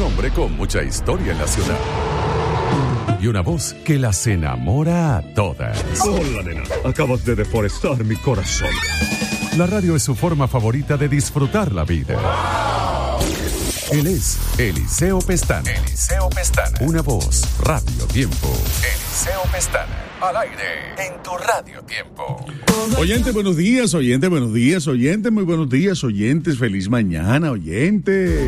hombre con mucha historia en la ciudad. Y una voz que las enamora a todas. Hola, nena. Acabas de deforestar mi corazón. La radio es su forma favorita de disfrutar la vida. Él es Eliseo Pestana. Eliseo Pestana. Una voz, Radio Tiempo. Eliseo Pestana. Al aire, en tu Radio Tiempo. Oyente, buenos días, oyente, buenos días, oyente, muy buenos días, oyentes, feliz mañana, oyentes.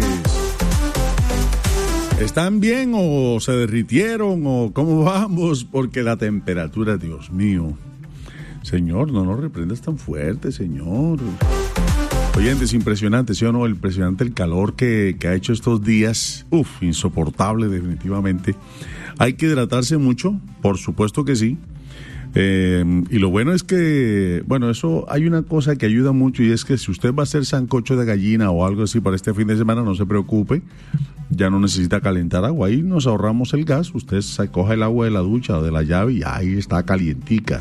¿Están bien o se derritieron o cómo vamos? Porque la temperatura, Dios mío. Señor, no nos reprendas tan fuerte, Señor. Oyentes, impresionante, ¿sí o no? Impresionante el calor que ha hecho estos días. Insoportable definitivamente. Hay que hidratarse mucho, por supuesto que sí. Y lo bueno es que, eso hay una cosa que ayuda mucho y es que si usted va a hacer sancocho de gallina o algo así para este fin de semana, no se preocupe, ya no necesita calentar agua, ahí nos ahorramos el gas, usted coge el agua de la ducha o de la llave y ahí está calientica.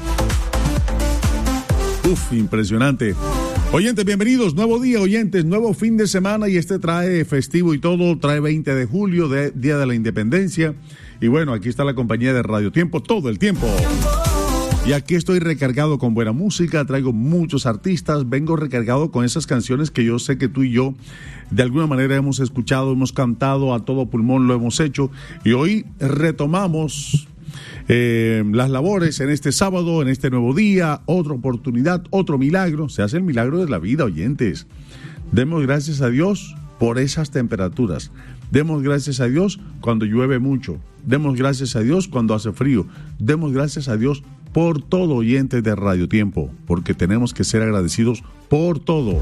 Impresionante. Oyentes, bienvenidos, nuevo día, oyentes, nuevo fin de semana y trae festivo y todo, trae 20 de julio, Día de la Independencia. Y bueno, aquí está la compañía de Radio Tiempo todo el tiempo. Y aquí estoy recargado con buena música, traigo muchos artistas, vengo recargado con esas canciones que yo sé que tú y yo de alguna manera hemos escuchado, hemos cantado a todo pulmón, lo hemos hecho. Y hoy retomamos las labores en este sábado, en este nuevo día, otra oportunidad, otro milagro. Se hace el milagro de la vida, oyentes. Demos gracias a Dios por esas temperaturas. Demos gracias a Dios cuando llueve mucho. Demos gracias a Dios cuando hace frío. Demos gracias a Dios por todo, oyentes de Radio Tiempo, porque tenemos que ser agradecidos por todo.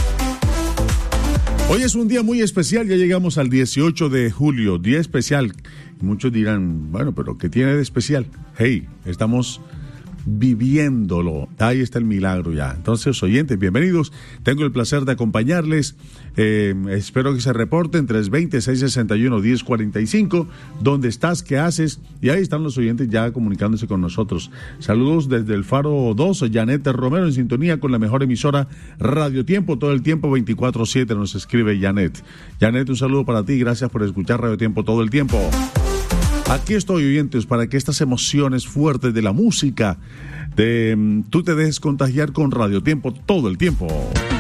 Hoy es un día muy especial, ya llegamos al 18 de julio, día especial. Muchos dirán, bueno, pero ¿qué tiene de especial? Hey, estamos viviéndolo, ahí está el milagro ya. Entonces, oyentes, bienvenidos, tengo el placer de acompañarles, espero que se reporten 320-661-1045, ¿dónde estás? ¿Qué haces? Y ahí están los oyentes ya comunicándose con nosotros. Saludos desde el Faro 2, Janet Romero en sintonía con la mejor emisora Radio Tiempo, todo el tiempo 24/7 nos escribe Janet. Janet, un saludo para ti, gracias por escuchar Radio Tiempo todo el tiempo. Aquí estoy, oyentes, para que estas emociones fuertes de la música, tú te dejes contagiar con Radio Tiempo todo el tiempo.